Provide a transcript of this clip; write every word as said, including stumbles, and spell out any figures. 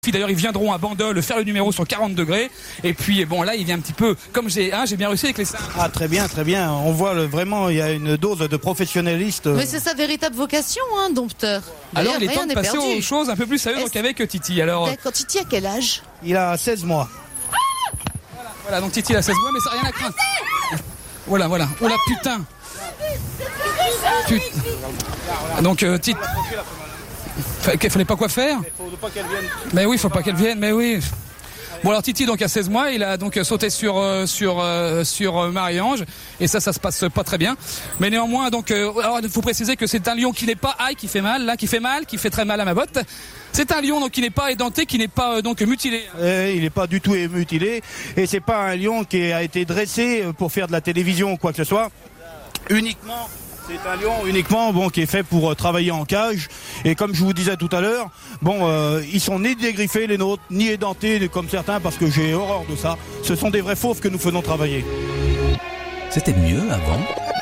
Puis d'ailleurs ils viendront à Bandol faire le numéro sur quarante degrés et puis bon là il vient un petit peu comme j'ai hein, j'ai bien réussi avec les ah très bien très bien on voit le, vraiment il y a une dose de professionnaliste. Mais c'est sa véritable vocation hein dompteur. Alors il est temps de passer perdu. aux choses un peu plus sérieuses donc avec Titi. Alors d'accord, Titi a quel âge? Il a seize mois. Ah voilà, voilà donc Titi a seize mois mais ça rien à craindre. Voilà voilà. Oh la putain. Putain. Donc euh, Titi qu'il fallait pas quoi faire. Il faut pas qu'elle vienne. Mais oui, il faut pas qu'elle vienne, mais oui. Bon alors Titi donc à seize mois, il a donc sauté sur euh, sur euh, sur euh, Marie-Ange et ça ça se passe pas très bien. Mais néanmoins donc euh, alors il faut préciser que c'est un lion qui n'est pas aïe, qui fait mal, là qui fait mal, qui fait très mal à ma botte. C'est un lion donc qui n'est pas édenté, qui n'est pas euh, donc mutilé. Euh, il n'est pas du tout mutilé et c'est pas un lion qui a été dressé pour faire de la télévision ou quoi que ce soit. Uniquement C'est un lion uniquement bon, qui est fait pour euh, travailler en cage. Et comme je vous disais tout à l'heure, bon, euh, ils sont ni dégriffés les nôtres, ni édentés comme certains, parce que j'ai horreur de ça. Ce sont des vrais fauves que nous faisons travailler. C'était mieux avant.